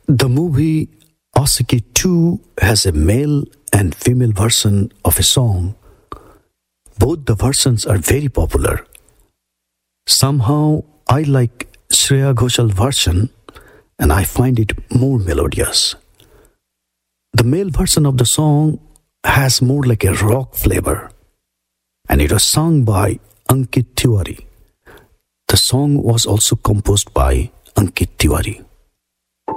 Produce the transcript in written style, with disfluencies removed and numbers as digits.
The movie Asiki 2 has a male and female version of a song. Both the versions are very popular. Somehow, I like Shreya Ghoshal version and I find it more melodious. The male version of the song has more like a rock flavor and it was sung by Ankit Tiwari. The song was also composed by Ankit Tiwari.